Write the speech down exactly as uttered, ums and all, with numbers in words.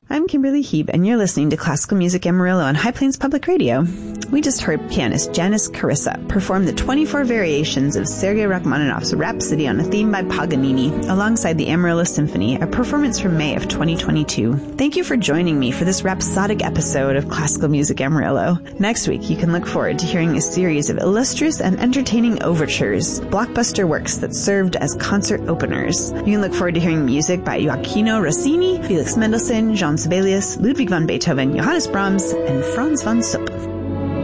I'm Kimberly Heeb, and you're listening to Classical Music Amarillo on High Plains Public Radio. We just heard pianist Janis Carissa perform the twenty-four variations of Sergei Rachmaninoff's Rhapsody on a Theme by Paganini alongside the Amarillo Symphony, a performance from May of twenty twenty-two. Thank you for joining me for this rhapsodic episode of Classical Music Amarillo. Next week, you can look forward to hearing a series of illustrious and entertaining overtures, blockbuster works that served as concert openers. You can look forward to hearing music by Gioacchino Rossini, Felix Mendelssohn, Jean Sibelius, Ludwig van Beethoven, Johannes Brahms, and Franz von Supp.